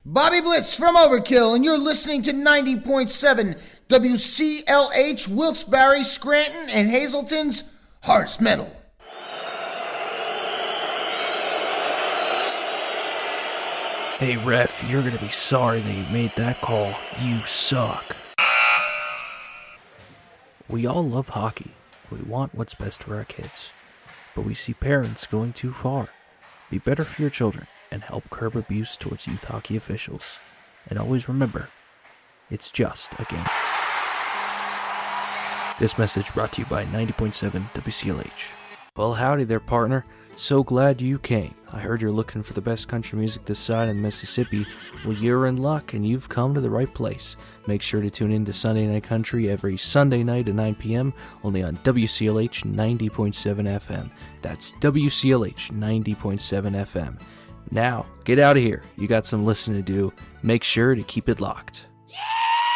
Bobby Blitz from Overkill, and you're listening to 90.7 WCLH, Wilkes-Barre, Scranton, and Hazleton's Hearts Metal. Hey ref, you're gonna be sorry that you made that call. You suck. We all love hockey. We want what's best for our kids. But we see parents going too far. Be better for your children and help curb abuse towards youth hockey officials. And always remember, it's just a game. This message brought to you by 90.7 WCLH. Well, howdy there, partner. So glad you came. I heard you're looking for the best country music this side of the Mississippi. Well, you're in luck, and you've come to the right place. Make sure to tune in to Sunday Night Country every Sunday night at 9 p.m. only on WCLH 90.7 FM. That's WCLH 90.7 FM. Now, get out of here. You got some listening to do. Make sure to keep it locked.